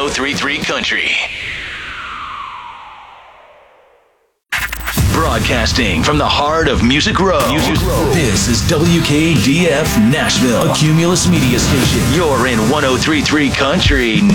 1033 Country. Broadcasting from the heart of Music Row. This is WKDF Nashville, a Cumulus Media Station. You're in 1033 Country.